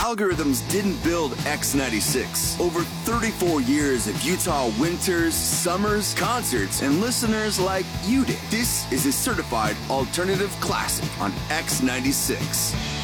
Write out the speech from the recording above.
algorithms didn't build X96. Over 34 years of Utah winters, summers, concerts, and listeners like you did. This is a certified alternative classic on X96.